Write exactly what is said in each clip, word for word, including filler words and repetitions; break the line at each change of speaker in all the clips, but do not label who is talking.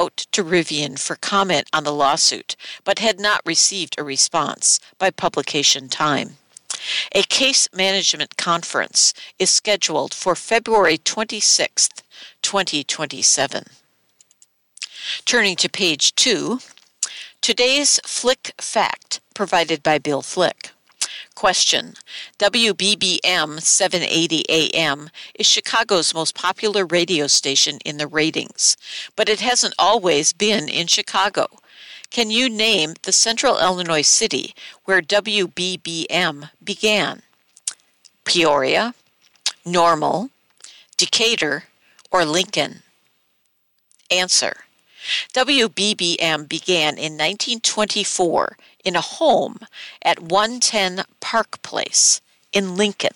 out to Rivian for comment on the lawsuit, but had not received a response by publication time. A case management conference is scheduled for February twenty-sixth, twenty twenty-seven. Turning to page two, today's Flick Fact, provided by Bill Flick. Question: W B B M seven eighty A M is Chicago's most popular radio station in the ratings, but it hasn't always been in Chicago. Can you name the central Illinois city where W B B M began? Peoria, Normal, Decatur, or Lincoln? Answer: W B B M began in nineteen twenty-four in a home at one ten Park Place in Lincoln.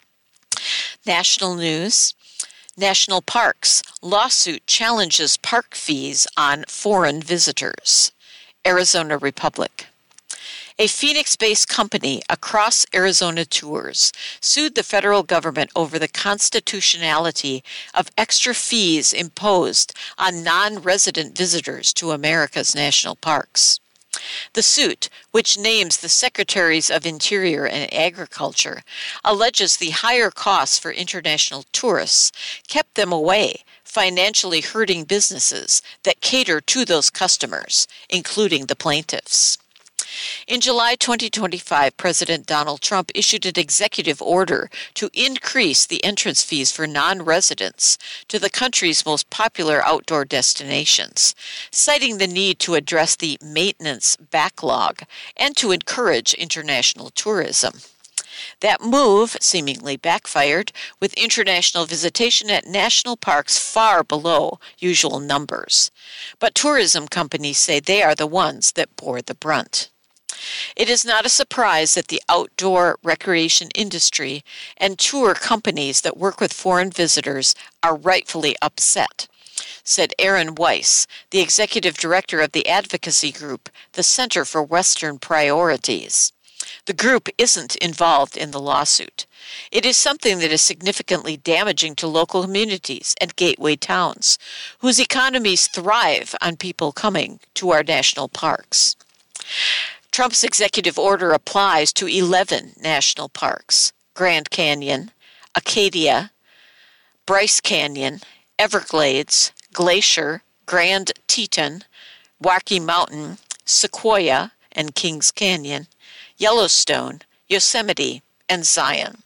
National news. National Parks. Lawsuit challenges park fees on foreign visitors. Arizona Republic. A Phoenix-based company, Across Arizona Tours, sued the federal government over the constitutionality of extra fees imposed on non-resident visitors to America's national parks. The suit, which names the Secretaries of Interior and Agriculture, alleges the higher costs for international tourists kept them away, financially hurting businesses that cater to those customers, including the plaintiffs. In July twenty twenty-five, President Donald Trump issued an executive order to increase the entrance fees for non-residents to the country's most popular outdoor destinations, citing the need to address the maintenance backlog and to encourage international tourism. That move seemingly backfired, with international visitation at national parks far below usual numbers. But tourism companies say they are the ones that bore the brunt. It is not a surprise that the outdoor recreation industry and tour companies that work with foreign visitors are rightfully upset, said Aaron Weiss, the executive director of the advocacy group, the Center for Western Priorities. The group isn't involved in the lawsuit. It is something that is significantly damaging to local communities and gateway towns, whose economies thrive on people coming to our national parks. Trump's executive order applies to eleven national parks: Grand Canyon, Acadia, Bryce Canyon, Everglades, Glacier, Grand Teton, Rocky Mountain, Sequoia and Kings Canyon, Yellowstone, Yosemite, and Zion.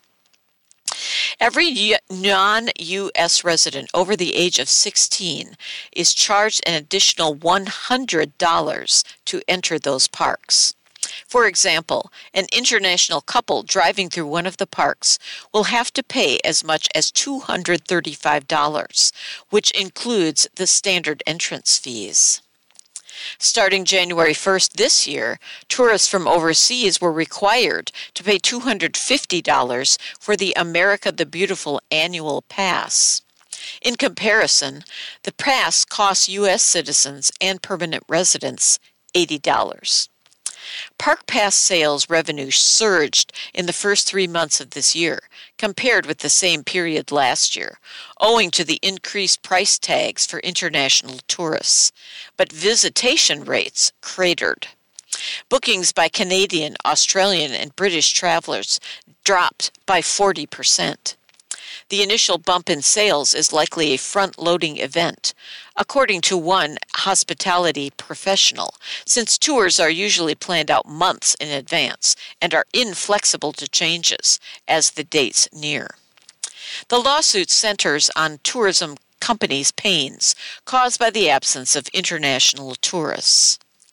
Every non-U S resident over the age of sixteen is charged an additional one hundred dollars to enter those parks. For example, an international couple driving through one of the parks will have to pay as much as two hundred thirty-five dollars, which includes the standard entrance fees. Starting January first this year, tourists from overseas were required to pay two hundred fifty dollars for the America the Beautiful annual pass. In comparison, the pass costs U S citizens and permanent residents eighty dollars. Park Pass sales revenue surged in the first three months of this year, compared with the same period last year, owing to the increased price tags for international tourists, but visitation rates cratered. Bookings by Canadian, Australian, and British travelers dropped by forty percent. The initial bump in sales is likely a front-loading event, according to one hospitality professional, since tours are usually planned out months in advance and are inflexible to changes as the dates near. The lawsuit centers on tourism companies' pains caused by the absence of international tourists.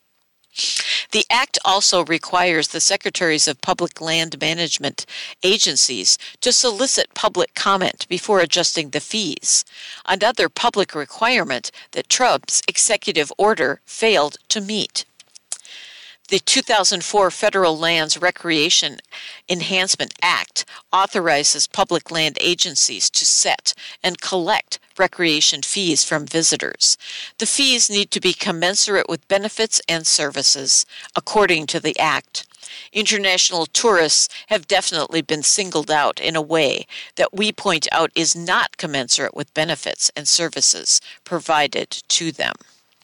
The Act also requires the Secretaries of Public Land Management agencies to solicit public comment before adjusting the fees, another public requirement that Trump's executive order failed to meet. The two thousand four Federal Lands Recreation Enhancement Act authorizes public land agencies to set and collect recreation fees from visitors. The fees need to be commensurate with benefits and services, according to the Act. International tourists have definitely been singled out in a way that we point out is not commensurate with benefits and services provided to them.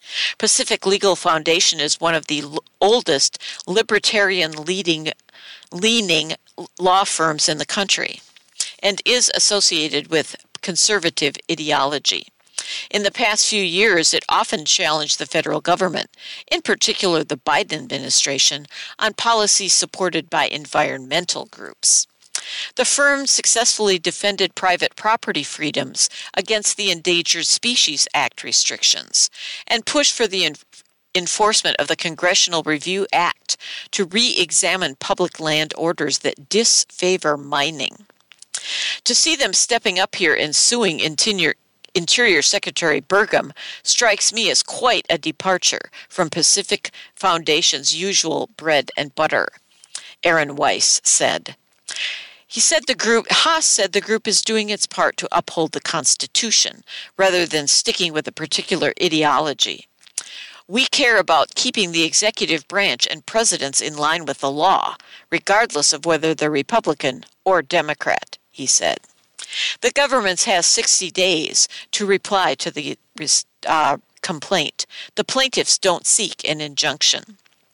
Pacific Legal Foundation is one of the l- oldest libertarian leading, leaning law firms in the country and is associated with conservative ideology. In the past few years, it often challenged the federal government, in particular the Biden administration, on policies supported by environmental groups. The firm successfully defended private property freedoms against the Endangered Species Act restrictions and pushed for the en- enforcement of the Congressional Review Act to re-examine public land orders that disfavor mining. To see them stepping up here and suing Interior, Interior Secretary Burgum strikes me as quite a departure from Pacific Foundation's usual bread and butter, Aaron Weiss said. He said the group, Haas said the group is doing its part to uphold the Constitution rather than sticking with a particular ideology. We care about keeping the executive branch and presidents in line with the law, regardless of whether they're Republican or Democrat, he said. The government has sixty days to reply to the uh, complaint. The plaintiffs don't seek an injunction.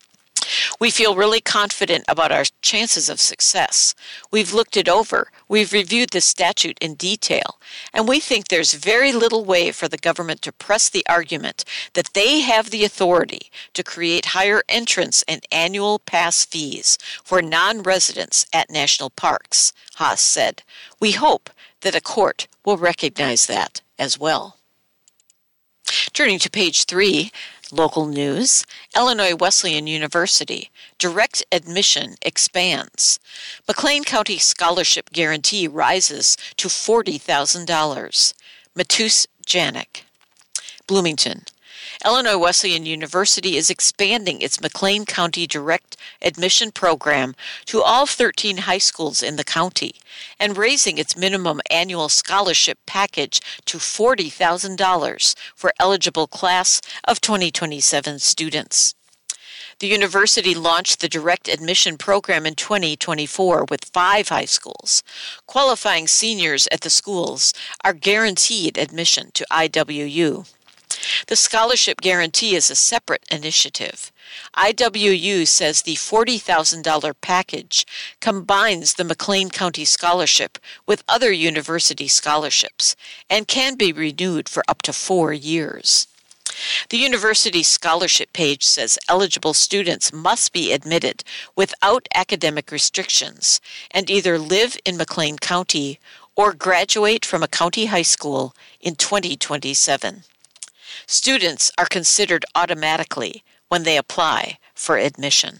We feel really confident about our chances of success. We've looked it over, we've reviewed the statute in detail, and we think there's very little way for the government to press the argument that they have the authority to create higher entrance and annual pass fees for non-residents at national parks, Haas said. We hope that a court will recognize that as well. Turning to page three, local news, Illinois Wesleyan University, direct admission expands. McLean County Scholarship Guarantee rises to forty thousand dollars. Matus Janik. Bloomington. Illinois Wesleyan University is expanding its McLean County direct admission program to all thirteen high schools in the county and raising its minimum annual scholarship package to forty thousand dollars for eligible class of twenty twenty-seven students. The university launched the direct admission program in twenty twenty-four with five high schools. Qualifying seniors at the schools are guaranteed admission to I W U. The scholarship guarantee is a separate initiative. I W U says the forty thousand dollars package combines the McLean County Scholarship with other university scholarships and can be renewed for up to four years. The university scholarship page says eligible students must be admitted without academic restrictions and either live in McLean County or graduate from a county high school in twenty twenty-seven. Students are considered automatically when they apply for admission.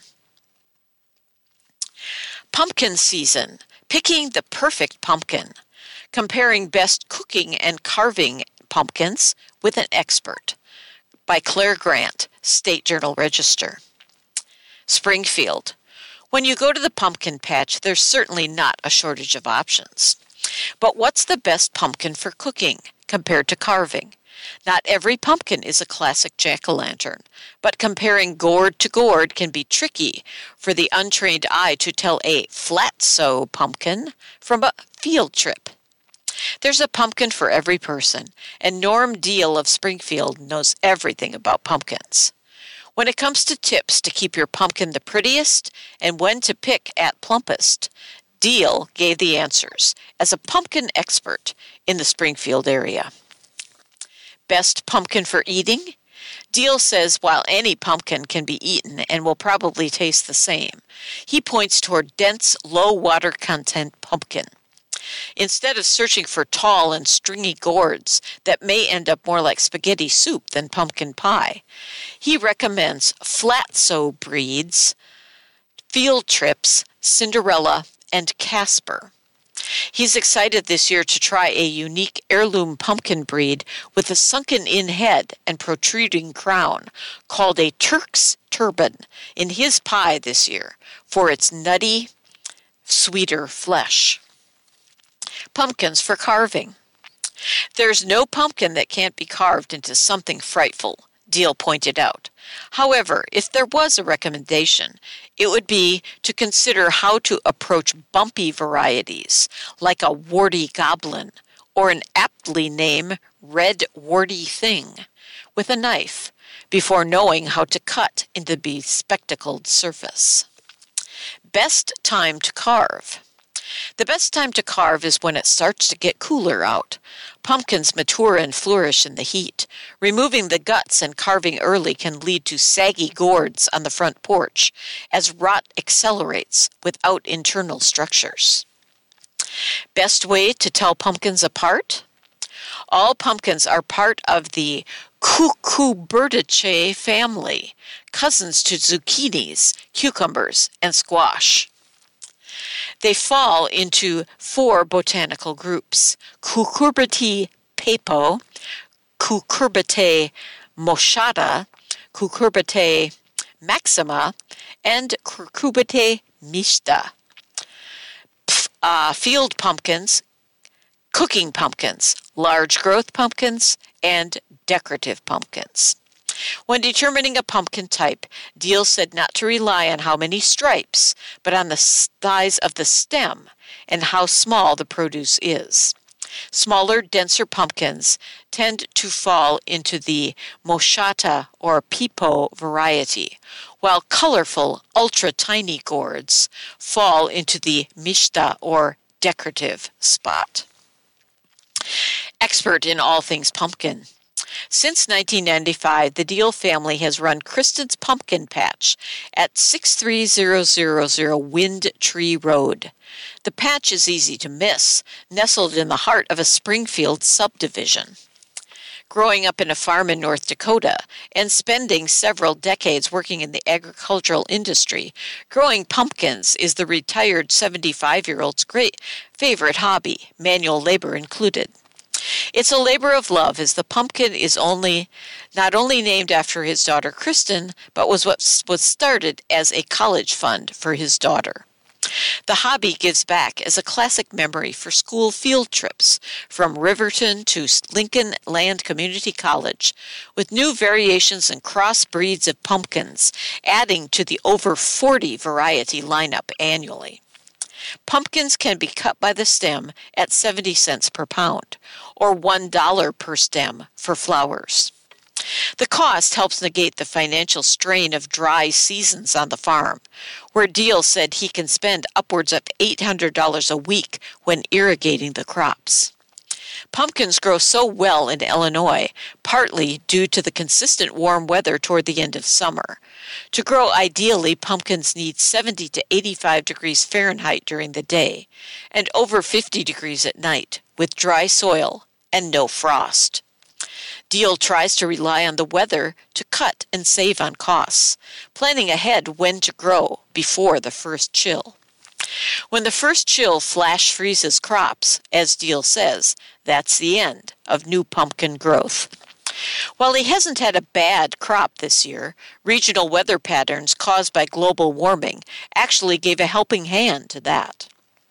Pumpkin season, picking the perfect pumpkin, comparing best cooking and carving pumpkins with an expert, by Claire Grant, State Journal Register. Springfield, when you go to the pumpkin patch, there's certainly not a shortage of options. But what's the best pumpkin for cooking compared to carving? Not every pumpkin is a classic jack-o'-lantern, but comparing gourd to gourd can be tricky for the untrained eye to tell a flat-sew pumpkin from a field trip. There's a pumpkin for every person, and Norm Deal of Springfield knows everything about pumpkins. When it comes to tips to keep your pumpkin the prettiest and when to pick at plumpest, Deal gave the answers as a pumpkin expert in the Springfield area. Best pumpkin for eating? Deal says while any pumpkin can be eaten and will probably taste the same, he points toward dense, low water content pumpkin. Instead of searching for tall and stringy gourds that may end up more like spaghetti soup than pumpkin pie, he recommends flat-sew breeds, Field Trips, Cinderella, and Casper. He's excited this year to try a unique heirloom pumpkin breed with a sunken-in head and protruding crown called a Turk's Turban in his pie this year for its nutty, sweeter flesh. Pumpkins for carving. There's no pumpkin that can't be carved into something frightful, Deal pointed out. However, if there was a recommendation, it would be to consider how to approach bumpy varieties, like a warty goblin or an aptly named red warty thing, with a knife, before knowing how to cut into the bespectacled surface. Best time to carve. The best time to carve is when it starts to get cooler out. Pumpkins mature and flourish in the heat. Removing the guts and carving early can lead to saggy gourds on the front porch as rot accelerates without internal structures. Best way to tell pumpkins apart? All pumpkins are part of the Cucubertaceae family, cousins to zucchinis, cucumbers, and squash. They fall into four botanical groups: Cucurbitae pepo, Cucurbitae moschata, Cucurbitae maxima, and Cucurbitae mixta. Uh, field pumpkins, cooking pumpkins, large growth pumpkins, and decorative pumpkins. When determining a pumpkin type, Diehl said not to rely on how many stripes, but on the size of the stem and how small the produce is. Smaller, denser pumpkins tend to fall into the moschata or pepo variety, while colorful, ultra-tiny gourds fall into the mixta or decorative spot. Expert in all things pumpkin. Since nineteen ninety-five, the Diehl family has run Kristen's Pumpkin Patch at six three zero zero zero Wind Tree Road. The patch is easy to miss, nestled in the heart of a Springfield subdivision. Growing up in a farm in North Dakota and spending several decades working in the agricultural industry, growing pumpkins is the retired seventy-five-year-old's great favorite hobby, manual labor included. It's a labor of love, as the pumpkin is only not only named after his daughter Kristen, but was what was started as a college fund for his daughter. The hobby gives back as a classic memory for school field trips from Riverton to Lincoln Land Community College, with new variations and cross breeds of pumpkins adding to the over forty variety lineup annually. Pumpkins can be cut by the stem at seventy cents per pound, or one dollar per stem for flowers. The cost helps negate the financial strain of dry seasons on the farm, where Diehl said he can spend upwards of eight hundred dollars a week when irrigating the crops. Pumpkins grow so well in Illinois, partly due to the consistent warm weather toward the end of summer. To grow ideally, pumpkins need seventy to eighty-five degrees Fahrenheit during the day and over fifty degrees at night, with dry soil and no frost. Diehl tries to rely on the weather to cut and save on costs, planning ahead when to grow before the first chill. When the first chill flash freezes crops, as Diehl says, that's the end of new pumpkin growth. While he hasn't had a bad crop this year, regional weather patterns caused by global warming actually gave a helping hand to that.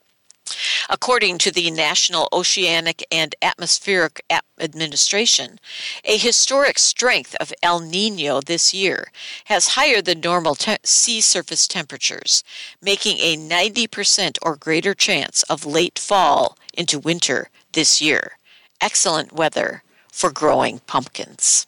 According to the National Oceanic and Atmospheric Administration, a historic strength of El Niño this year has higher than normal te- sea surface temperatures, making a ninety percent or greater chance of late fall into winter this year. Excellent weather for growing pumpkins.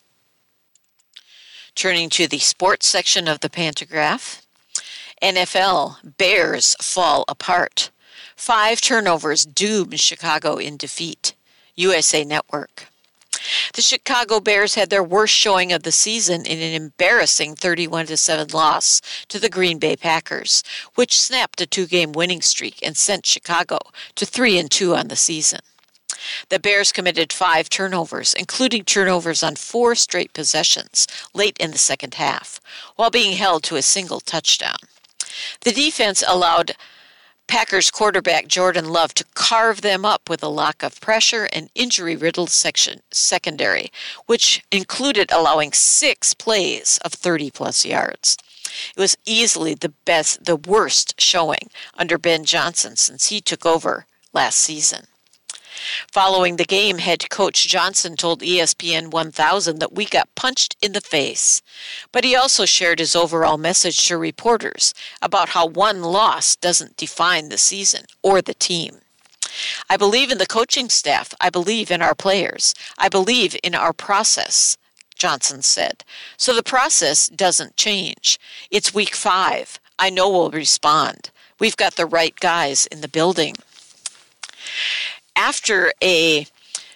Turning to the sports section of the Pantograph, N F L, Bears fall apart. Five turnovers doom Chicago in defeat. U S A Network. The Chicago Bears had their worst showing of the season in an embarrassing thirty-one to seven loss to the Green Bay Packers, which snapped a two-game winning streak and sent Chicago to three and two on the season. The Bears committed five turnovers, including turnovers on four straight possessions late in the second half, while being held to a single touchdown. The defense allowed Packers quarterback Jordan Love to carve them up with a lack of pressure and injury-riddled section secondary, which included allowing six plays of thirty-plus yards. It was easily the best, the worst showing under Ben Johnson since he took over last season. Following the game, head coach Johnson told E S P N one thousand that we got punched in the face, but he also shared his overall message to reporters about how one loss doesn't define the season or the team. I believe in the coaching staff. I believe in our players. I believe in our process. Johnson said. So the process doesn't change. It's week five. I know we'll respond. We've got the right guys in the building. After a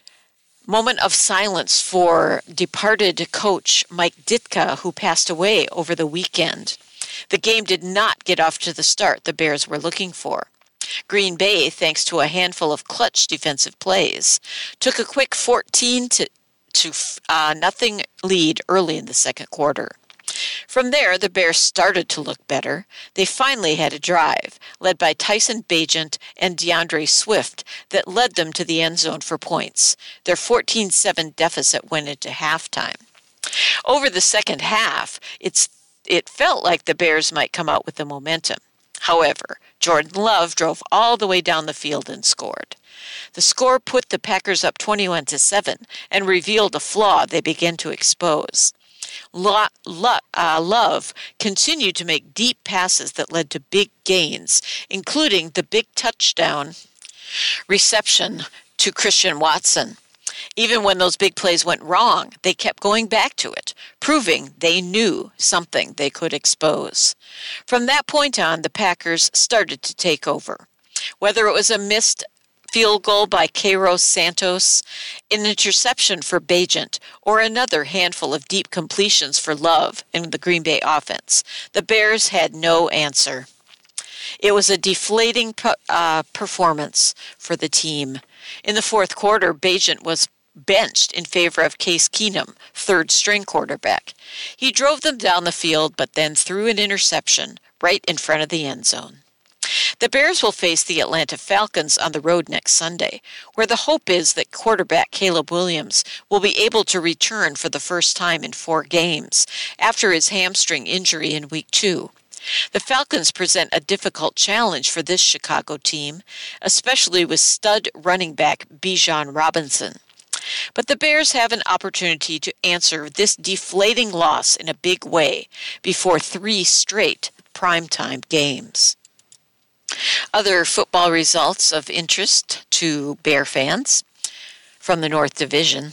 moment of silence for departed coach Mike Ditka, who passed away over the weekend, the game did not get off to the start the Bears were looking for. Green Bay, thanks to a handful of clutch defensive plays, took a quick fourteen to, to uh, nothing lead early in the second quarter. From there, the Bears started to look better. They finally had a drive, led by Tyson Bagent and DeAndre Swift, that led them to the end zone for points. Their fourteen seven deficit went into halftime. Over the second half, it's it felt like the Bears might come out with the momentum. However, Jordan Love drove all the way down the field and scored. The score put the Packers up twenty-one to seven and revealed a flaw they began to expose. Lo- Lo- uh, Love continued to make deep passes that led to big gains, including the big touchdown reception to Christian Watson. Even when those big plays went wrong, they kept going back to it, proving they knew something they could expose. From that point on, the Packers started to take over. Whether it was a missed field goal by Queiroz Santos, an interception for Bagent, or another handful of deep completions for Love in the Green Bay offense, the Bears had no answer. It was a deflating uh, performance for the team. In the fourth quarter, Bagent was benched in favor of Case Keenum, third-string quarterback. He drove them down the field, but then threw an interception right in front of the end zone. The Bears will face the Atlanta Falcons on the road next Sunday, where the hope is that quarterback Caleb Williams will be able to return for the first time in four games after his hamstring injury in week two. The Falcons present a difficult challenge for this Chicago team, especially with stud running back Bijan Robinson. But the Bears have an opportunity to answer this deflating loss in a big way before three straight primetime games. Other football results of interest to Bear fans from the North Division.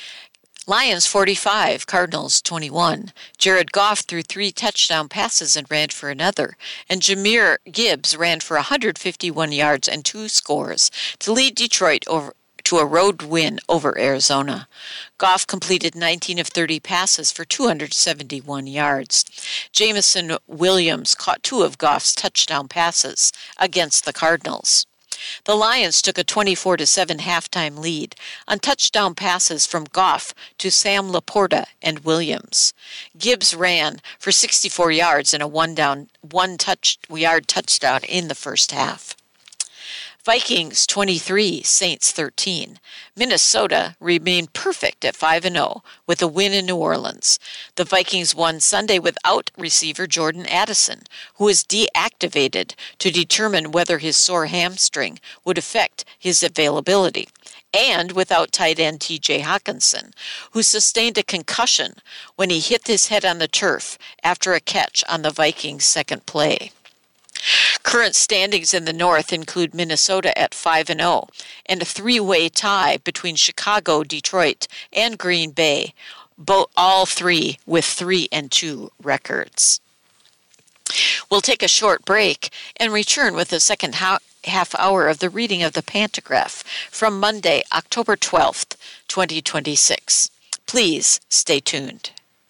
Lions forty-five, Cardinals twenty-one. Jared Goff threw three touchdown passes and ran for another, and Jahmyr Gibbs ran for one hundred fifty-one yards and two scores to lead Detroit over to a road win over Arizona. Goff completed nineteen of thirty passes for two hundred seventy-one yards. Jameson Williams caught two of Goff's touchdown passes against the Cardinals. The Lions took a twenty-four to seven halftime lead on touchdown passes from Goff to Sam Laporta and Williams. Gibbs ran for sixty-four yards and a one-down, one-touch-yard touchdown in the first half. Vikings twenty-three, Saints thirteen. Minnesota remained perfect at five and oh with a win in New Orleans. The Vikings won Sunday without receiver Jordan Addison, who was deactivated to determine whether his sore hamstring would affect his availability, and without tight end T J Hawkinson, who sustained a concussion when he hit his head on the turf after a catch on the Vikings' second play. Current standings in the North include Minnesota at five and oh and a three-way tie between Chicago, Detroit, and Green Bay, both, all three with three and two records. We'll take a short break and return with the second ha- half hour of the reading of the Pantograph from Monday, October twelfth, twenty twenty-six. Please stay tuned.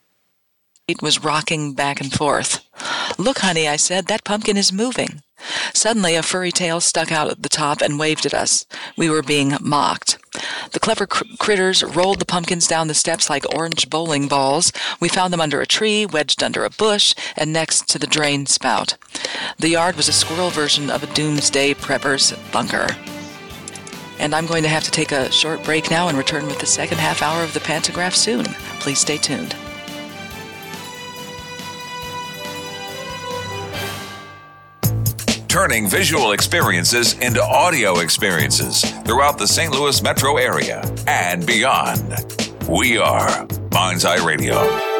It was rocking back and forth. "Look, honey," I said, "that pumpkin is moving." Suddenly, a furry tail stuck out at the top and waved at us. We were being mocked. The clever cr- critters rolled the pumpkins down the steps like orange bowling balls. We found them under a tree, wedged under a bush, and next to the drain spout. The yard was a squirrel version of a doomsday prepper's bunker. And I'm going to have to take a short break now and return with the second half hour of the Pantograph soon. Please stay tuned.
Turning visual experiences into audio experiences throughout the Saint Louis metro area and beyond. We are Mind's Eye Radio.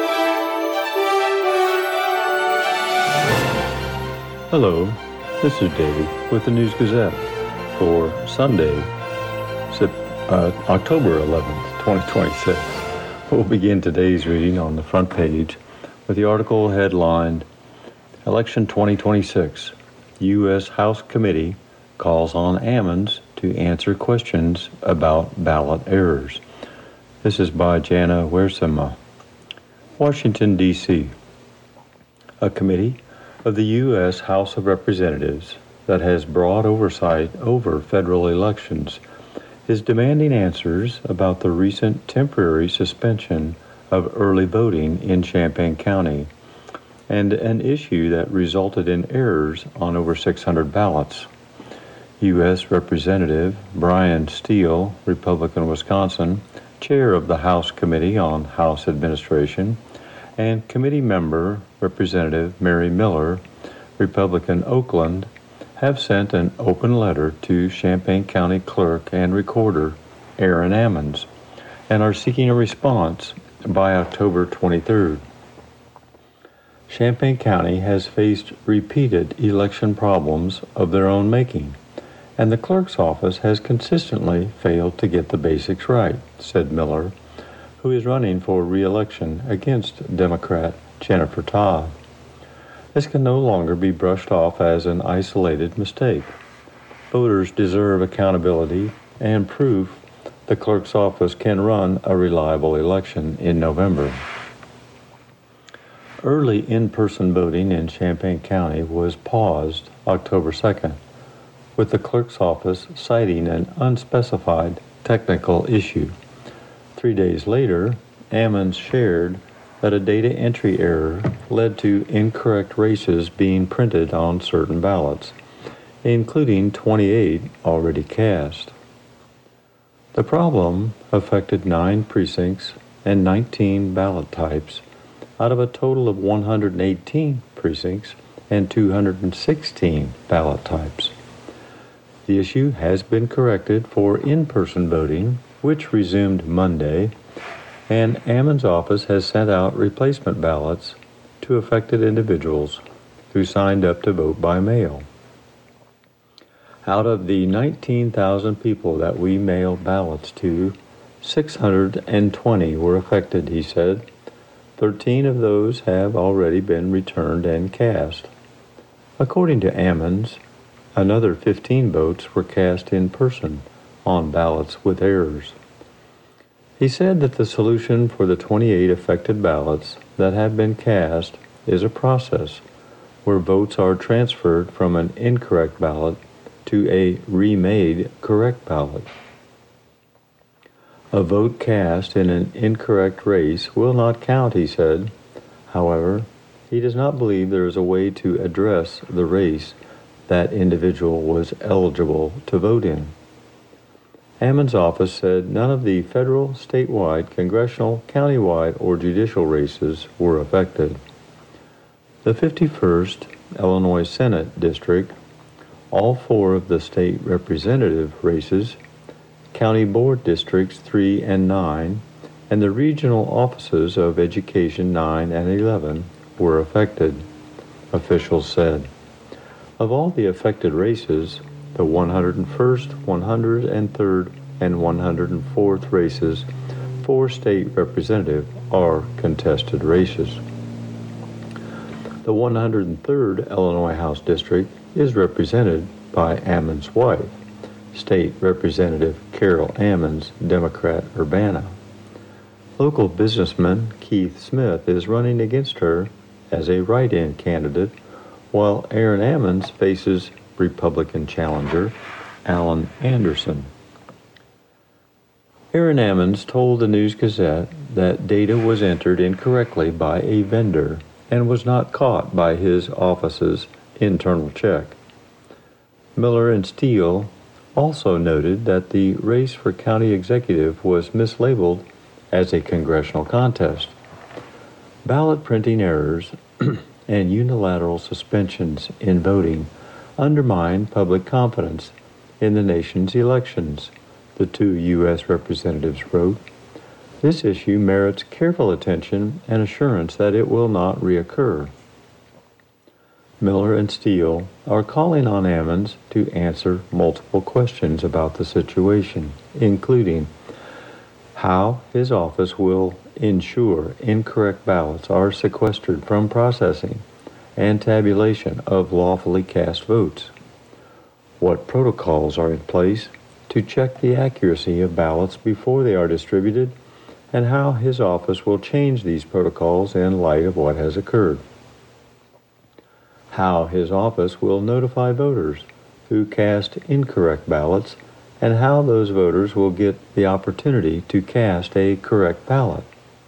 Hello, this is Davey with the News Gazette for Sunday, uh, October eleventh, twenty twenty-six. We'll begin today's reading on the front page with the article headlined, Election twenty twenty-six, U S House Committee calls on Ammons to answer questions about ballot errors. This is by Jana Wiersema. Washington, D C A committee of the U S House of Representatives that has broad oversight over federal elections is demanding answers about the recent temporary suspension of early voting in Champaign County and an issue that resulted in errors on over six hundred ballots. U S Representative Brian Steele, Republican Wisconsin, chair of the House Committee on House Administration, and committee member Representative Mary Miller, Republican Oakland, have sent an open letter to Champaign County Clerk and Recorder Aaron Ammons and are seeking a response by October twenty-third. Champaign County has faced repeated election problems of their own making, and the clerk's office has consistently failed to get the basics right, said Miller, who is running for re-election against Democrat Jennifer Todd. This can no longer be brushed off as an isolated mistake. Voters deserve accountability and proof the clerk's office can run a reliable election in November. Early in-person voting in Champaign County was paused October second, with the clerk's office citing an unspecified technical issue. Three days later, Ammons shared that a data entry error led to incorrect races being printed on certain ballots, including twenty-eight already cast. The problem affected nine precincts and nineteen ballot types out of a total of one hundred eighteen precincts and two hundred sixteen ballot types. The issue has been corrected for in-person voting, which resumed Monday, and Ammons' office has sent out replacement ballots to affected individuals who signed up to vote by mail. Out of the nineteen thousand people that we mailed ballots to, six hundred twenty were affected, he said. thirteen of those have already been returned and cast. According to Ammons, another fifteen votes were cast in person on ballots with errors. He said that the solution for the twenty-eight affected ballots that have been cast is a process where votes are transferred from an incorrect ballot to a remade correct ballot. A vote cast in an incorrect race will not count, he said. However, he does not believe there is a way to address the race that individual was eligible to vote in. Ammons' office said none of the federal, statewide, congressional, countywide, or judicial races were affected. The fifty-first Illinois Senate District, all four of the state representative races, county board districts three and nine, and the regional offices of Education nine and eleven were affected, officials said. Of all the affected races, the one hundred first, one hundred third, and one hundred fourth races for state representative are contested races. The one hundred third Illinois House District is represented by Ammons' wife, State Representative Carol Ammons, Democrat Urbana. Local businessman Keith Smith is running against her as a write-in candidate, while Aaron Ammons faces Republican challenger Alan Anderson. Aaron Ammons told the News-Gazette that data was entered incorrectly by a vendor and was not caught by his office's internal check. Miller and Steele also noted that the race for county executive was mislabeled as a congressional contest. Ballot printing errors and unilateral suspensions in voting undermine public confidence in the nation's elections, the two U S representatives wrote. This issue merits careful attention and assurance that it will not reoccur. Miller and Steele are calling on Ammons to answer multiple questions about the situation, including how his office will ensure incorrect ballots are sequestered from processing and tabulation of lawfully cast votes? What protocols are in place to check the accuracy of ballots before they are distributed, and how his office will change these protocols in light of what has occurred? How his office will notify voters who cast incorrect ballots, and how those voters will get the opportunity to cast a correct ballot.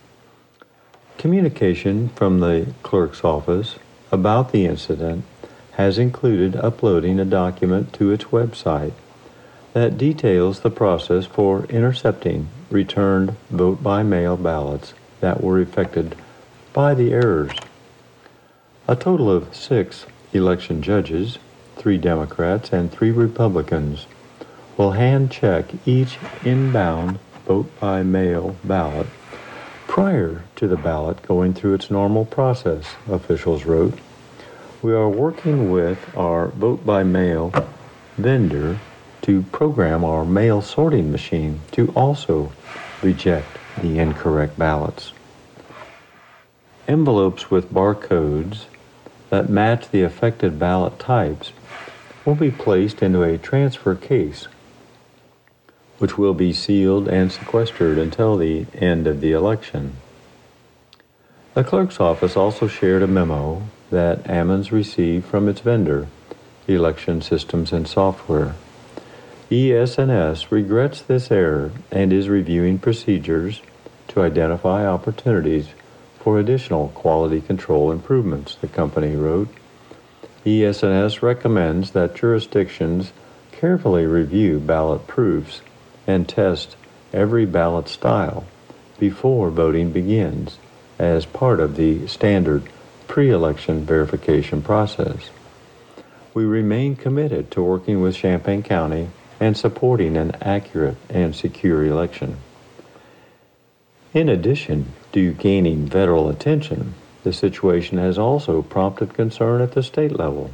Communication from the clerk's office about the incident has included uploading a document to its website that details the process for intercepting returned vote-by-mail ballots that were affected by the errors. A total of six election judges, three Democrats and three Republicans, will hand-check each inbound vote-by-mail ballot prior to the ballot going through its normal process, officials wrote. We are working with our vote-by-mail vendor to program our mail sorting machine to also reject the incorrect ballots. Envelopes with barcodes that match the affected ballot types will be placed into a transfer case, which will be sealed and sequestered until the end of the election. The clerk's office also shared a memo that Ammons received from its vendor, Election Systems and Software. E S N S regrets this error and is reviewing procedures to identify opportunities for additional quality control improvements, the company wrote. E S N S recommends that jurisdictions carefully review ballot proofs and test every ballot style before voting begins as part of the standard pre-election verification process. We remain committed to working with Champaign County and supporting an accurate and secure election. In addition to gaining federal attention, the situation has also prompted concern at the state level.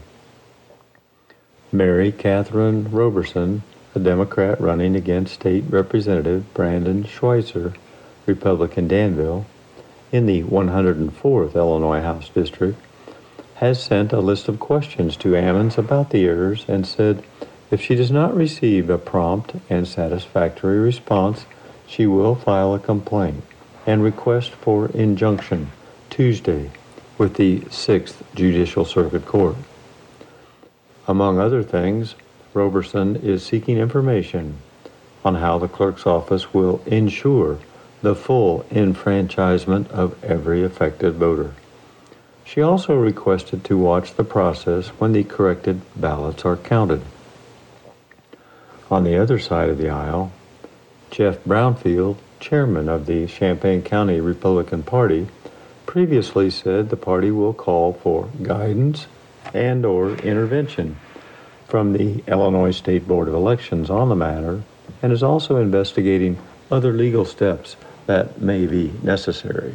Mary Catherine Roberson, a Democrat running against State Representative Brandon Schweitzer, Republican Danville, in the one hundred fourth Illinois House District, has sent a list of questions to Ammons about the errors and said if she does not receive a prompt and satisfactory response, she will file a complaint and request for injunction Tuesday with the sixth Judicial Circuit Court. Among other things, Roberson is seeking information on how the clerk's office will ensure the full enfranchisement of every affected voter. She also requested to watch the process when the corrected ballots are counted. On the other side of the aisle, Jeff Brownfield, chairman of the Champaign County Republican Party, previously said the party will call for guidance and or intervention from the Illinois State Board of Elections on the matter and is also investigating other legal steps that may be necessary.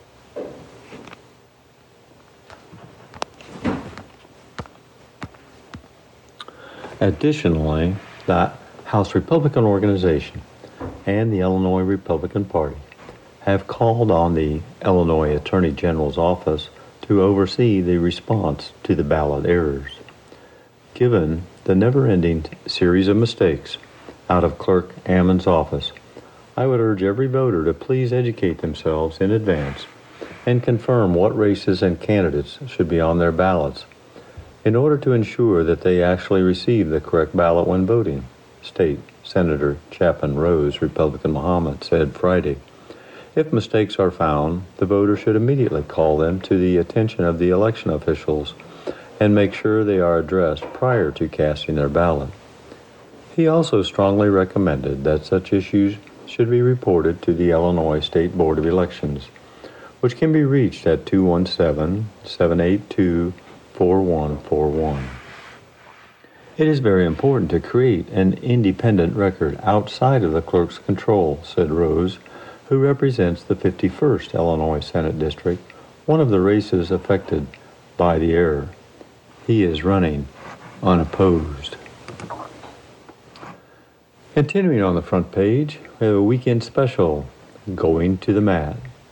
Additionally, the House Republican Organization and the Illinois Republican Party have called on the Illinois Attorney General's office to oversee the response to the ballot errors. Given the never-ending series of mistakes out of Clerk Ammons' office, I would urge every voter to please educate themselves in advance and confirm what races and candidates should be on their ballots in order to ensure that they actually receive the correct ballot when voting, State Senator Chapin Rose, Republican Muhammad, said Friday. If mistakes are found, the voter should immediately call them to the attention of the election officials and make sure they are addressed prior to casting their ballot. He also strongly recommended that such issues should be reported to the Illinois State Board of Elections, which can be reached at two one seven, seven eight two, four one four one. It is very important to create an independent record outside of the clerk's control, said Rose, who represents the fifty-first Illinois Senate District, one of the races affected by the error. He is running unopposed. Continuing on the front page, we have a weekend special, Going to the Mat.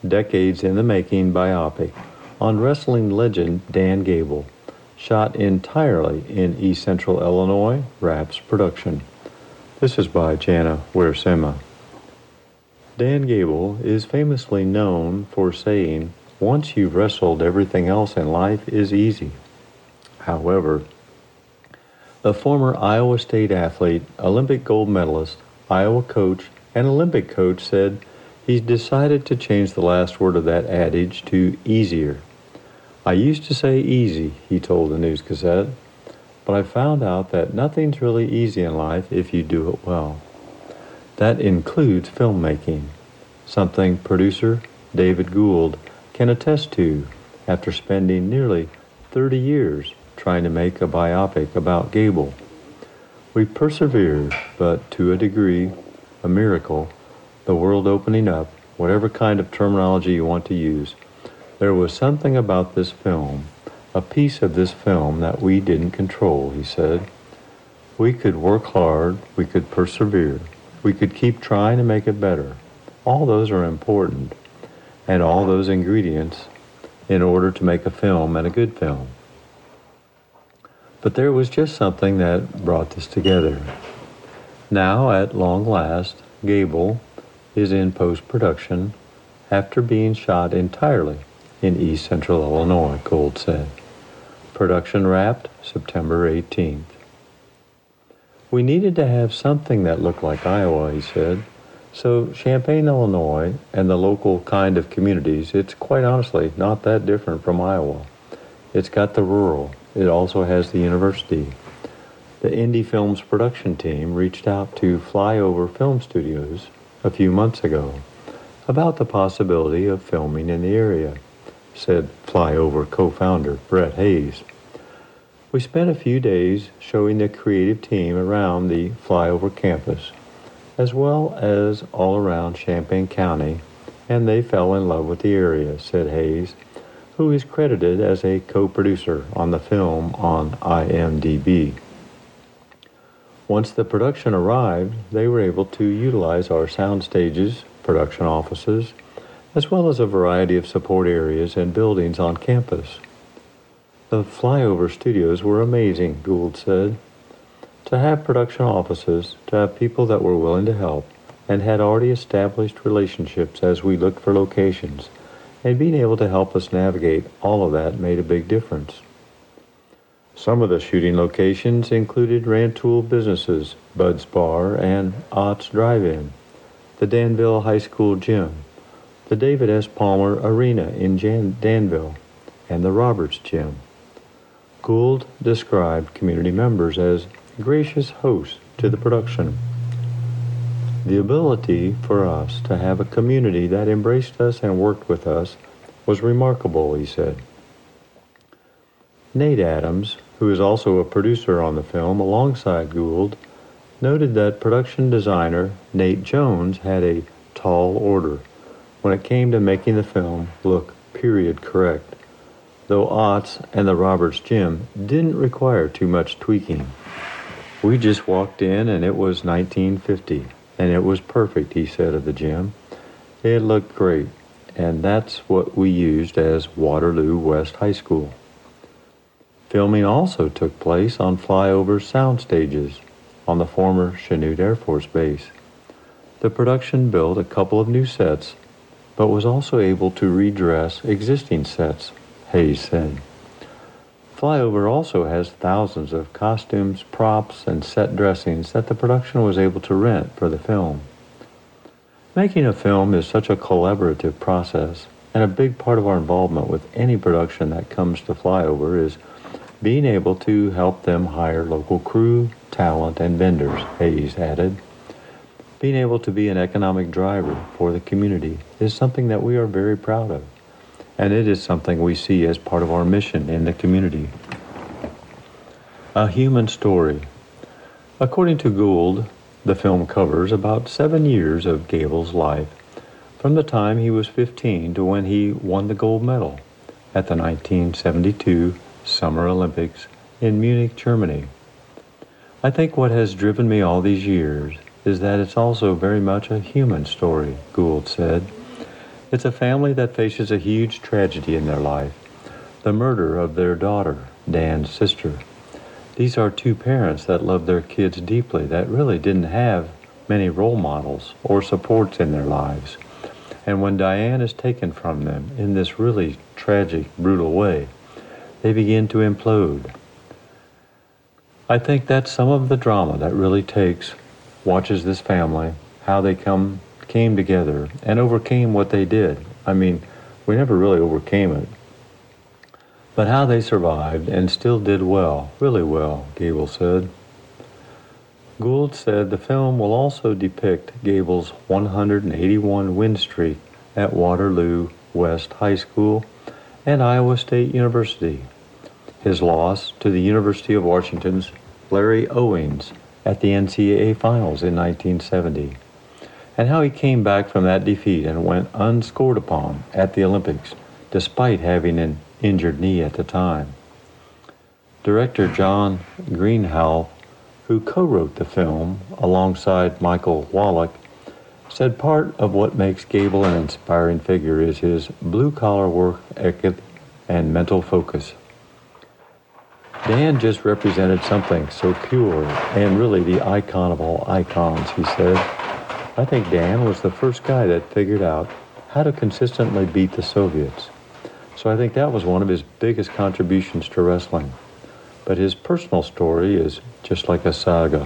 decades in the making biopic on wrestling legend Dan Gable, shot entirely in East Central Illinois, Raps production. This is by Jana Wiersema. Dan Gable is famously known for saying, "Once you've wrestled, everything else in life is easy." However, a former Iowa State athlete, Olympic gold medalist, Iowa coach, and Olympic coach said he's decided to change the last word of that adage to easier. "I used to say easy," he told the News Gazette, "but I found out that nothing's really easy in life if you do it well." That includes filmmaking, something producer David Gould can attest to after spending nearly thirty years trying to make a biopic about Gable. We persevered, but to a degree, a miracle, the world opening up, whatever kind of terminology you want to use. There was something about this film, a piece of this film that we didn't control, he said. We could work hard, we could persevere, we could keep trying to make it better. All those are important, and all those ingredients in order to make a film and a good film. But there was just something that brought this together. Now, at long last, Gable is in post-production after being shot entirely in East Central Illinois, Gould said. Production wrapped September eighteenth. We needed to have something that looked like Iowa, he said. So Champaign, Illinois, and the local kind of communities, it's quite honestly not that different from Iowa. It's got the rural. It also has the university. The Indie Films production team reached out to Flyover Film Studios a few months ago about the possibility of filming in the area, said Flyover co-founder Brett Hayes. We spent a few days showing the creative team around the Flyover campus, as well as all around Champaign County, and they fell in love with the area, said Hayes, who is credited as a co-producer on the film on I M D B. Once the production arrived, they were able to utilize our sound stages, production offices, as well as a variety of support areas and buildings on campus. The Flyover studios were amazing, Gould said. To have production offices, to have people that were willing to help, and had already established relationships as we looked for locations, and being able to help us navigate all of that made a big difference. Some of the shooting locations included Rantoul businesses, Bud's Bar, and Ott's Drive-In, the Danville High School gym, the David S. Palmer Arena in Jan- Danville, and the Roberts Gym. Gould described community members as gracious hosts to the production. The ability for us to have a community that embraced us and worked with us was remarkable, he said. Nate Adams, who is also a producer on the film alongside Gould, noted that production designer Nate Jones had a tall order when it came to making the film look period correct, though Ott's and the Roberts Gym didn't require too much tweaking. We just walked in and it was nineteen fifty, and it was perfect, he said of the gym. It looked great, and that's what we used as Waterloo West High School. Filming also took place on Flyover's sound stages on the former Chanute Air Force Base. The production built a couple of new sets, but was also able to redress existing sets, Hayes said. Flyover also has thousands of costumes, props, and set dressings that the production was able to rent for the film. Making a film is such a collaborative process, and a big part of our involvement with any production that comes to Flyover is being able to help them hire local crew, talent, and vendors, Hayes added. Being able to be an economic driver for the community is something that we are very proud of, and it is something we see as part of our mission in the community. A human story. According to Gould, the film covers about seven years of Gable's life, from the time he was fifteen to when he won the gold medal at the nineteen seventy-two Summer Olympics in Munich, Germany. I think what has driven me all these years is that it's also very much a human story, Gould said. It's a family that faces a huge tragedy in their life, the murder of their daughter, Dan's sister. These are two parents that love their kids deeply that really didn't have many role models or supports in their lives. And when Diane is taken from them in this really tragic, brutal way, they begin to implode. I think that's some of the drama that really takes, watches this family, how they come came together and overcame what they did. I mean, we never really overcame it. But how they survived and still did well, really well, Gable said. Gould said the film will also depict Gable's one hundred eighty-one win streak at Waterloo West High School and Iowa State University, his loss to the University of Washington's Larry Owings at the N C double A Finals in nineteen seventy, and how he came back from that defeat and went unscored upon at the Olympics, despite having an injured knee at the time. Director John Greenhalgh, who co-wrote the film alongside Michael Wallach, said part of what makes Gable an inspiring figure is his blue-collar work ethic and mental focus. Dan just represented something so pure and really the icon of all icons, he said. I think Dan was the first guy that figured out how to consistently beat the Soviets. So I think that was one of his biggest contributions to wrestling. But his personal story is just like a saga.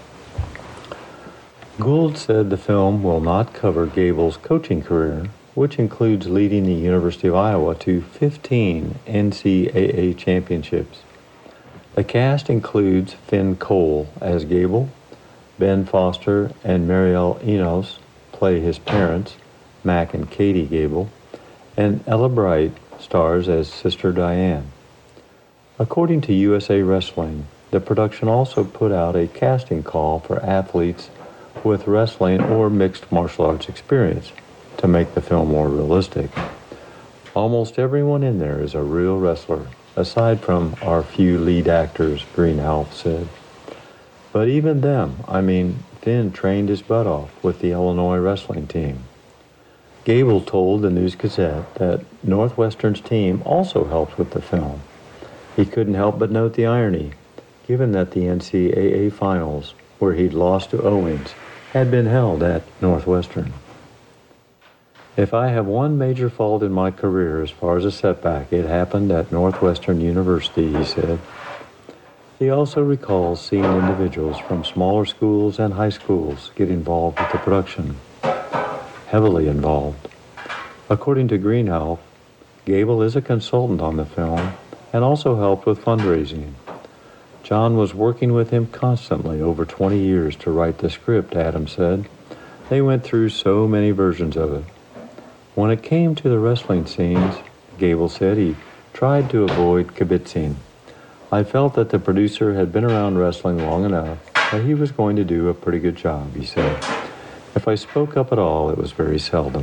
Gould said the film will not cover Gable's coaching career, which includes leading the University of Iowa to fifteen N C double A championships. The cast includes Finn Cole as Gable, Ben Foster and Marielle Enos play his parents, Mac and Katie Gable, and Ella Bright stars as Sister Diane. According to U S A Wrestling, the production also put out a casting call for athletes with wrestling or mixed martial arts experience to make the film more realistic. Almost everyone in there is a real wrestler, aside from our few lead actors, Greenhalgh said. But even them, I mean, Finn trained his butt off with the Illinois wrestling team. Gable told the News-Gazette that Northwestern's team also helped with the film. He couldn't help but note the irony, given that the N C double A Finals, where he'd lost to Owens, had been held at Northwestern. If I have one major fault in my career as far as a setback, it happened at Northwestern University, he said. He also recalls seeing individuals from smaller schools and high schools get involved with the production, heavily involved. According to Greenhalgh, Gable is a consultant on the film and also helped with fundraising. John was working with him constantly over twenty years to write the script, Adams said. They went through so many versions of it. When it came to the wrestling scenes, Gable said he tried to avoid kibitzing. I felt that the producer had been around wrestling long enough that he was going to do a pretty good job, he said. If I spoke up at all, it was very seldom.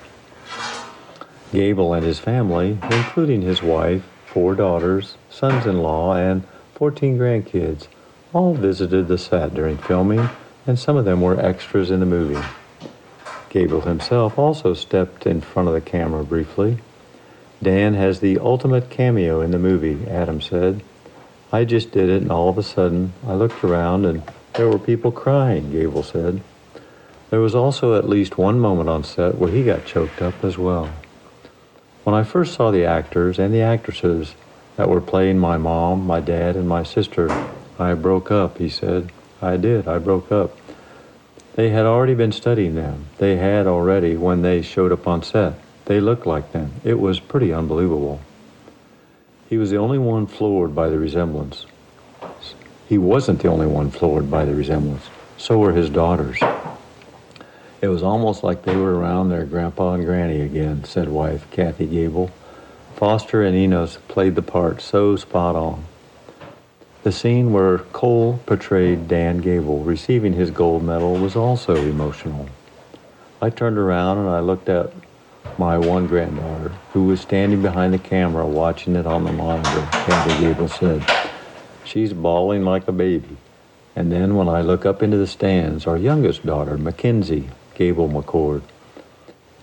Gable and his family, including his wife, four daughters, sons-in-law, and fourteen grandkids, all visited the set during filming, and some of them were extras in the movie. Gable himself also stepped in front of the camera briefly. Dan has the ultimate cameo in the movie, Adams said. I just did it, and all of a sudden, I looked around, and there were people crying, Gable said. There was also at least one moment on set where he got choked up as well. When I first saw the actors and the actresses that were playing my mom, my dad, and my sister, I broke up, he said. I did, I broke up. They had already been studying them. They had already when they showed up on set. They looked like them. It was pretty unbelievable. He was the only one floored by the resemblance. He wasn't the only one floored by the resemblance. So were his daughters. It was almost like they were around their grandpa and granny again, said wife Kathy Gable. Foster and Enos played the part so spot on. The scene where Cole portrayed Dan Gable receiving his gold medal was also emotional. I turned around and I looked at my one granddaughter, who was standing behind the camera watching it on the monitor, Kathy Gable said. She's bawling like a baby. And then when I look up into the stands, our youngest daughter, Mackenzie Gable McCord.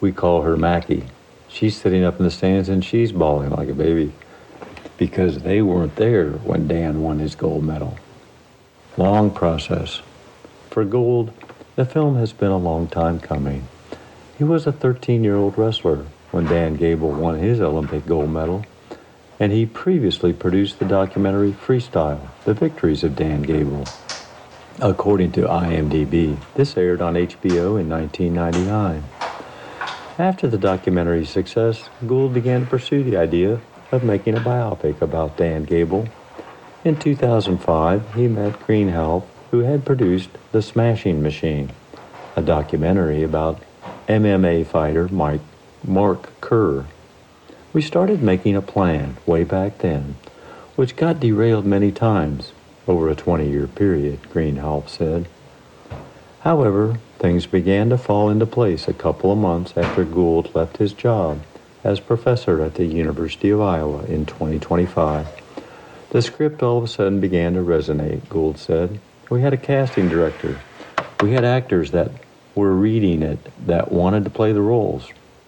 We call her Mackie. She's sitting up in the stands and she's bawling like a baby because they weren't there when Dan won his gold medal. Long process. For Gould, the film has been a long time coming. He was a thirteen-year-old wrestler when Dan Gable won his Olympic gold medal, and he previously produced the documentary Freestyle, The Victories of Dan Gable. According to I M D B, this aired on H B O in nineteen ninety-nine. After the documentary's success, Gould began to pursue the idea of making a biopic about Dan Gable. In two thousand five, he met Greenhalgh, who had produced The Smashing Machine, a documentary about M M A fighter Mike Mark Kerr. We started making a plan way back then, which got derailed many times over a twenty-year period, Greenhalgh said. However, things began to fall into place a couple of months after Gould left his job as professor at the University of Iowa in twenty twenty-five. The script all of a sudden began to resonate, Gould said. We had a casting director. We had actors that were reading it, that wanted to play the roles.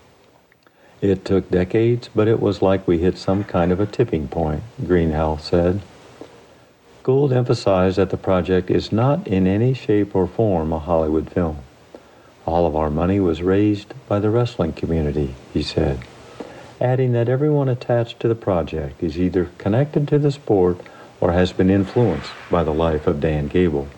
It took decades, but it was like we hit some kind of a tipping point, Greenhalgh said. Gould emphasized that the project is not in any shape or form a Hollywood film. All of our money was raised by the wrestling community, he said, adding that everyone attached to the project is either connected to the sport or has been influenced by the life of Dan Gable.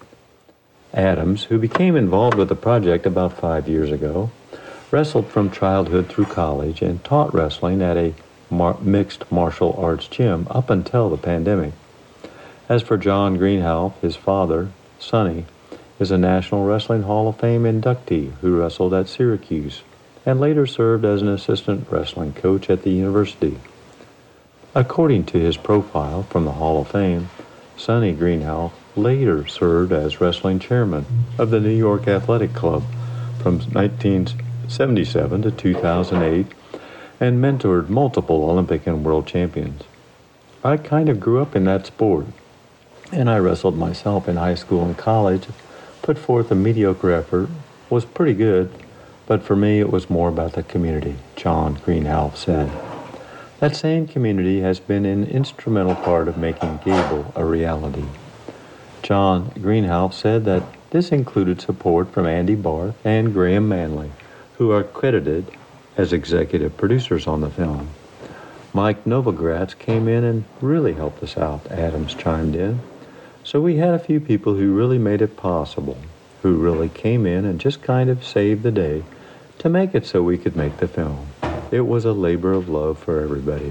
Adams, who became involved with the project about five years ago, wrestled from childhood through college and taught wrestling at a mar- mixed martial arts gym up until the pandemic. As for John Greenhalgh, his father, Sonny, is a National Wrestling Hall of Fame inductee who wrestled at Syracuse and later served as an assistant wrestling coach at the university. According to his profile from the Hall of Fame, Sonny Greenhalgh later served as wrestling chairman of the New York Athletic Club from nineteen seventy-seven to two thousand eight and mentored multiple Olympic and world champions. I kind of grew up in that sport, and I wrestled myself in high school and college, put forth a mediocre effort, was pretty good, but for me it was more about the community, John Greenhalgh said. That same community has been an instrumental part of making Gable a reality. John Greenhalgh said that this included support from Andy Barth and Graham Manley, who are credited as executive producers on the film. Mike Novogratz came in and really helped us out, Adams chimed in. So we had a few people who really made it possible, who really came in and just kind of saved the day to make it so we could make the film. It was a labor of love for everybody.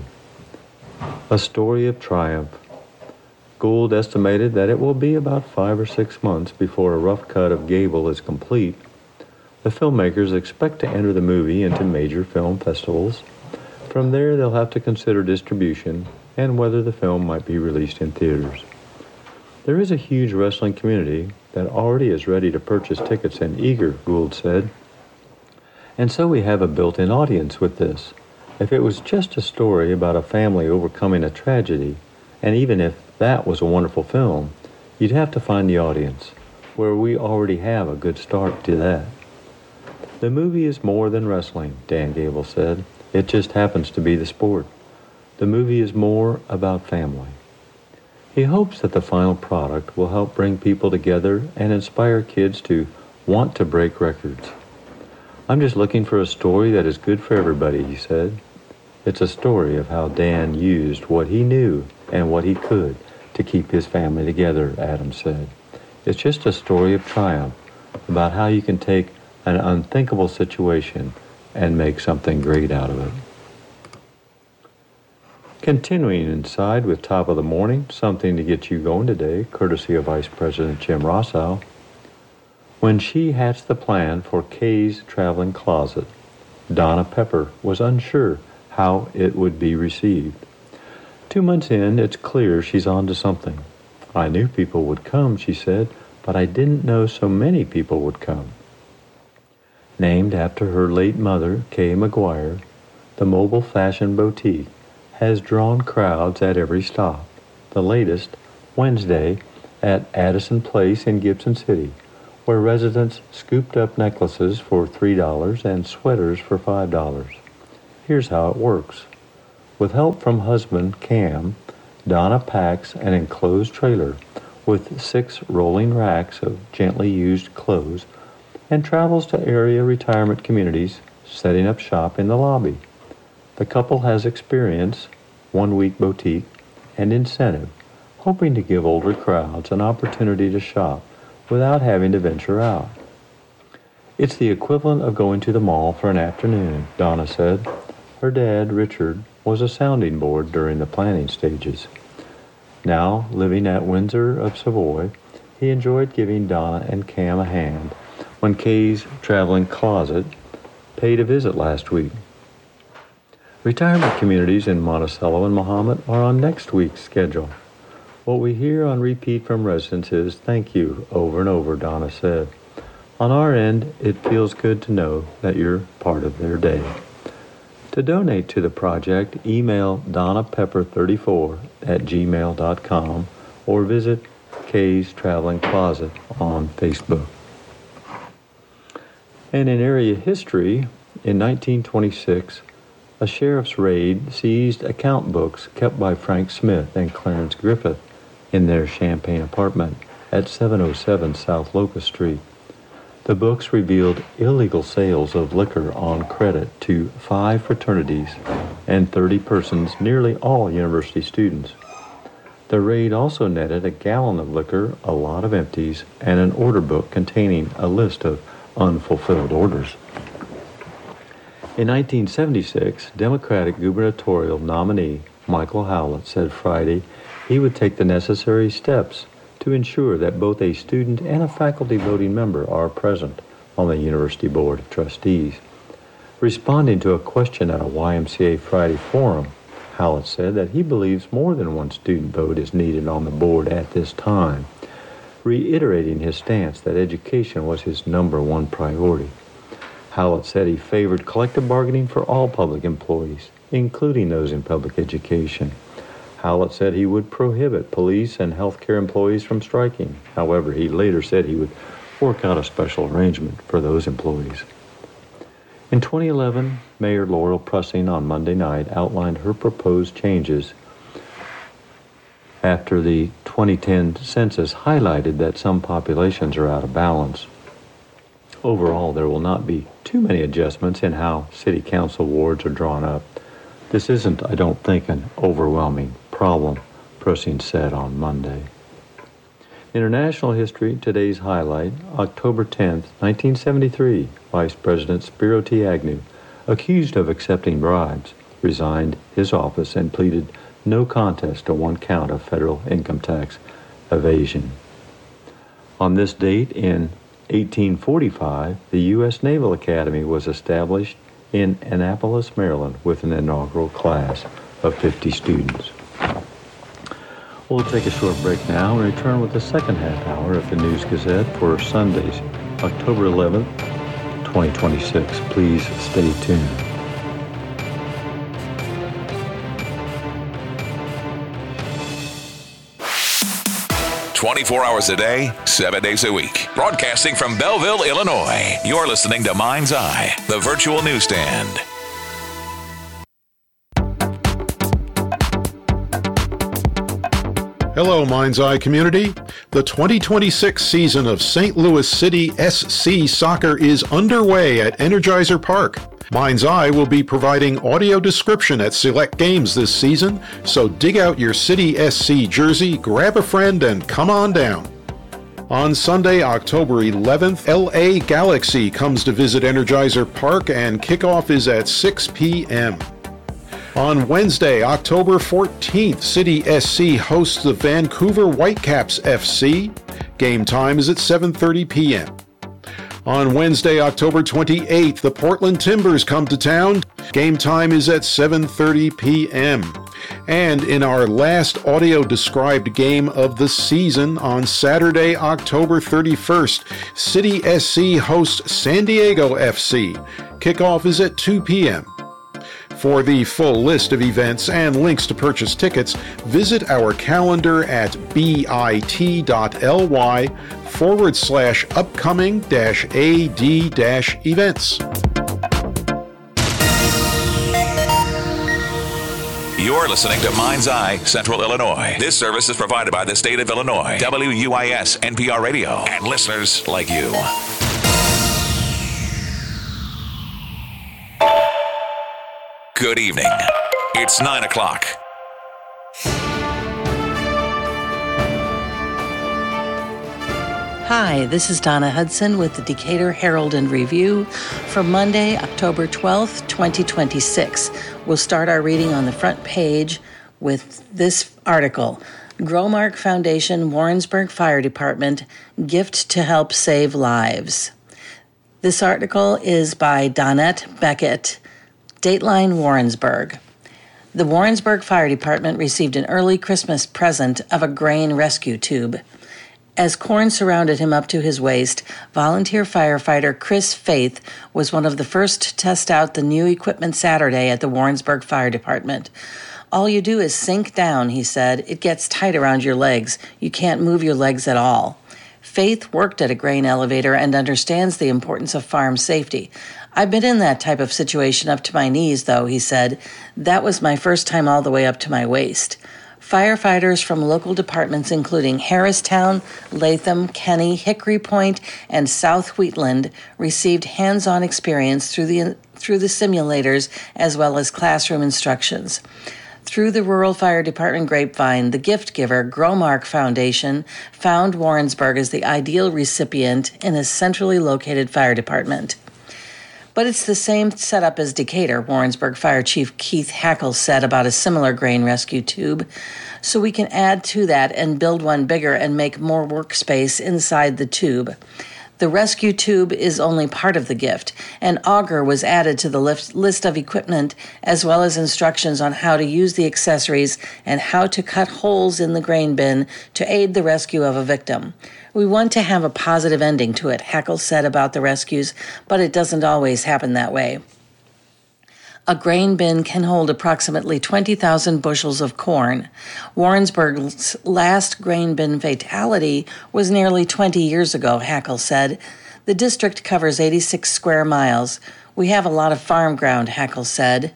A story of triumph. Gould estimated that it will be about five or six months before a rough cut of Gable is complete. The filmmakers expect to enter the movie into major film festivals. From there, they'll have to consider distribution and whether the film might be released in theaters. There is a huge wrestling community that already is ready to purchase tickets and eager, Gould said. And so we have a built-in audience with this. If it was just a story about a family overcoming a tragedy, and even if that was a wonderful film, you'd have to find the audience, where we already have a good start to that. The movie is more than wrestling, Dan Gable said. It just happens to be the sport. The movie is more about family. He hopes that the final product will help bring people together and inspire kids to want to break records. I'm just looking for a story that is good for everybody, he said. It's a story of how Dan used what he knew and what he could to keep his family together, Adams said. It's just a story of triumph about how you can take an unthinkable situation and make something great out of it. Continuing inside with Top of the Morning, something to get you going today, courtesy of Vice President Jim Rossow. When she hatched the plan for Kay's traveling closet, Donna Pepper was unsure how it would be received. Two months in, it's clear she's on to something. I knew people would come, she said, but I didn't know so many people would come. Named after her late mother, Kay McGuire, the mobile fashion boutique has drawn crowds at every stop. The latest, Wednesday, at Addison Place in Gibson City, where residents scooped up necklaces for three dollars and sweaters for five dollars. Here's how it works. With help from husband Cam, Donna packs an enclosed trailer with six rolling racks of gently used clothes and travels to area retirement communities, setting up shop in the lobby. The couple has experience, one-week boutique, and incentive, hoping to give older crowds an opportunity to shop without having to venture out. It's the equivalent of going to the mall for an afternoon, Donna said. Her dad, Richard, was a sounding board during the planning stages. Now, living at Windsor of Savoy, he enjoyed giving Donna and Cam a hand when Kay's traveling closet paid a visit last week. Retirement communities in Monticello and Mahomet are on next week's schedule. What we hear on repeat from residents is thank you over and over, Donna said. On our end, it feels good to know that you're part of their day. To donate to the project, email donna pepper thirty-four at gmail dot com or visit Kay's Traveling Closet on Facebook. And in area history, in nineteen twenty-six, a sheriff's raid seized account books kept by Frank Smith and Clarence Griffith in their Champaign apartment at seven oh seven South Locust Street. The books revealed illegal sales of liquor on credit to five fraternities and thirty persons, nearly all university students. The raid also netted a gallon of liquor, a lot of empties, and an order book containing a list of unfulfilled orders. In nineteen seventy-six, Democratic gubernatorial nominee Michael Howlett said Friday he would take the necessary steps to ensure that both a student and a faculty voting member are present on the University Board of Trustees. Responding to a question at a Y M C A Friday forum, Howlett said that he believes more than one student vote is needed on the board at this time, reiterating his stance that education was his number one priority. Howlett said he favored collective bargaining for all public employees, including those in public education. Howlett said he would prohibit police and healthcare employees from striking. However, he later said he would work out a special arrangement for those employees. In twenty eleven, Mayor Laurel Pressing on Monday night outlined her proposed changes after the twenty ten census highlighted that some populations are out of balance. Overall, there will not be too many adjustments in how city council wards are drawn up. This isn't, I don't think, an overwhelming problem, Pressing said on Monday. International history, today's highlight, October tenth, nineteen seventy-three, Vice President Spiro T. Agnew, accused of accepting bribes, resigned his office and pleaded no contest to one count of federal income tax evasion. On this date in eighteen forty-five, the U S Naval Academy was established in Annapolis, Maryland, with an inaugural class of fifty students. We'll take a short break now and return with the second half hour of the News Gazette for Sundays, October eleventh, twenty twenty-six. Please stay tuned.
twenty-four hours a day, seven days a week. Broadcasting from Belleville, Illinois. You're listening to Mind's Eye, the virtual newsstand.
Hello, Mind's Eye community. The twenty twenty-six season of Saint Louis City S C Soccer is underway at Energizer Park. Mind's Eye will be providing audio description at select games this season, so dig out your City S C jersey, grab a friend, and come on down. On Sunday, October eleventh, L A Galaxy comes to visit Energizer Park, and kickoff is at six p.m. On Wednesday, October fourteenth, City S C hosts the Vancouver Whitecaps F C. Game time is at seven thirty p.m. On Wednesday, October twenty-eighth, the Portland Timbers come to town. Game time is at seven thirty p.m. And in our last audio-described game of the season, on Saturday, October thirty-first, City S C hosts San Diego F C. Kickoff is at two p.m. For the full list of events and links to purchase tickets, visit our calendar at bit.ly forward slash upcoming dash AD dash events.
You're listening to Mind's Eye Central Illinois. This service is provided by the state of Illinois, W U I S N P R Radio, and listeners like you. Good evening. It's nine o'clock.
Hi, this is Donna Hudson with the Decatur Herald and Review for Monday, October twelfth, twenty twenty-six. We'll start our reading on the front page with this article. Growmark Foundation, Warrensburg Fire Department, gift to help save lives. This article is by Donette Beckett, Dateline Warrensburg. The Warrensburg Fire Department received an early Christmas present of a grain rescue tube. As corn surrounded him up to his waist, volunteer firefighter Chris Faith was one of the first to test out the new equipment Saturday at the Warrensburg Fire Department. All you do is sink down, he said. It gets tight around your legs. You can't move your legs at all. Faith worked at a grain elevator and understands the importance of farm safety. I've been in that type of situation up to my knees, though, he said. That was my first time all the way up to my waist. Firefighters from local departments including Harristown, Latham, Kenny, Hickory Point, and South Wheatland received hands-on experience through the through the simulators as well as classroom instructions. Through the Rural Fire Department grapevine, the gift giver, Growmark Foundation, found Warrensburg as the ideal recipient in a centrally located fire department. But it's the same setup as Decatur, Warrensburg Fire Chief Keith Hackle said about a similar grain rescue tube. So we can add to that and build one bigger and make more workspace inside the tube. The rescue tube is only part of the gift. An auger was added to the list of equipment, as well as instructions on how to use the accessories and how to cut holes in the grain bin to aid the rescue of a victim. We want to have a positive ending to it, Hackle said about the rescues, but it doesn't always happen that way. A grain bin can hold approximately twenty thousand bushels of corn. Warrensburg's last grain bin fatality was nearly twenty years ago, Hackle said. The district covers eighty-six square miles. We have a lot of farm ground, Hackle said.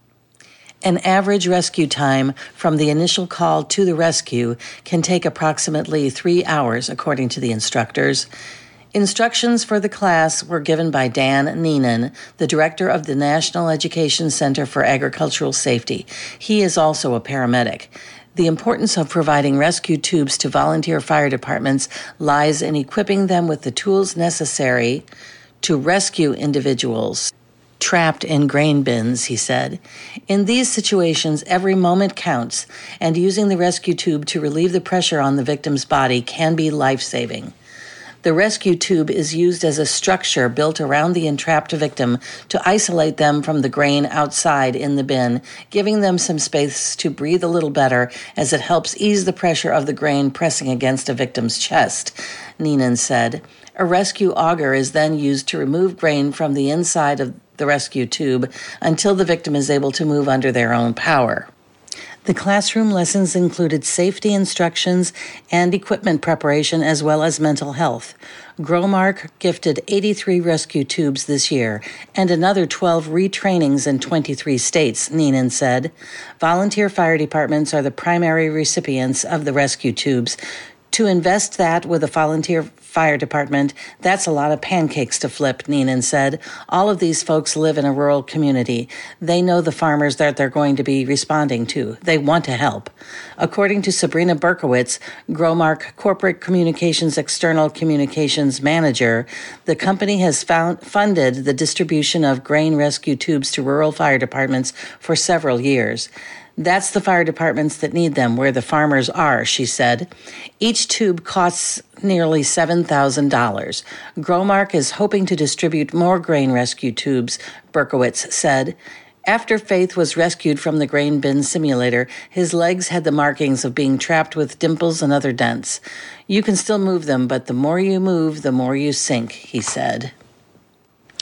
An average rescue time from the initial call to the rescue can take approximately three hours, according to the instructors. Instructions for the class were given by Dan Neenan, the director of the National Education Center for Agricultural Safety. He is also a paramedic. The importance of providing rescue tubes to volunteer fire departments lies in equipping them with the tools necessary to rescue individuals trapped in grain bins, he said. In these situations, every moment counts, and using the rescue tube to relieve the pressure on the victim's body can be life-saving. The rescue tube is used as a structure built around the entrapped victim to isolate them from the grain outside in the bin, giving them some space to breathe a little better as it helps ease the pressure of the grain pressing against a victim's chest, Neenan said. A rescue auger is then used to remove grain from the inside of the rescue tube until the victim is able to move under their own power. The classroom lessons included safety instructions and equipment preparation as well as mental health. Growmark gifted eighty-three rescue tubes this year and another twelve retrainings in twenty-three states, Neenan said. Volunteer fire departments are the primary recipients of the rescue tubes. To invest that with a volunteer fire department, that's a lot of pancakes to flip, Neenan said. All of these folks live in a rural community. They know the farmers that they're going to be responding to. They want to help. According to Sabrina Berkowitz, Growmark Corporate Communications External Communications Manager, the company has found, funded the distribution of grain rescue tubes to rural fire departments for several years. That's the fire departments that need them, where the farmers are, she said. Each tube costs nearly seven thousand dollars. Growmark is hoping to distribute more grain rescue tubes, Berkowitz said. After Faith was rescued from the grain bin simulator, his legs had the markings of being trapped with dimples and other dents. You can still move them, but the more you move, the more you sink, he said.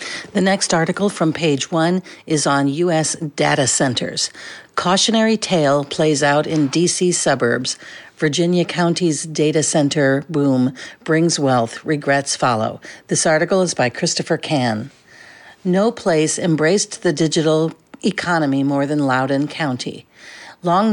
The next article from page one is on U S data centers. Cautionary tale plays out in D C suburbs. Virginia County's data center boom brings wealth, regrets follow. This article is by Christopher Cann. No place embraced the digital economy more than Loudoun County. Long